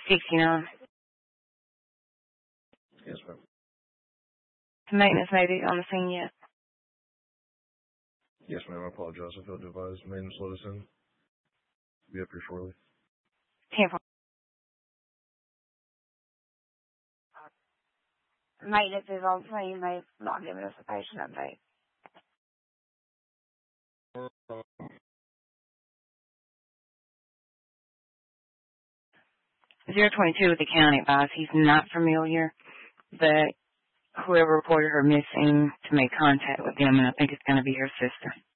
69. Yes, ma'am. Maintenance may be on the scene yet. Yes, ma'am. I apologize. I failed to advise. Maintenance let us in. Be up here shortly. 10-4. Maintenance is on scene. They've not given us a patient update. 022 with the county advice. He's not familiar, but whoever reported her missing to make contact with them, and I think it's going to be her sister.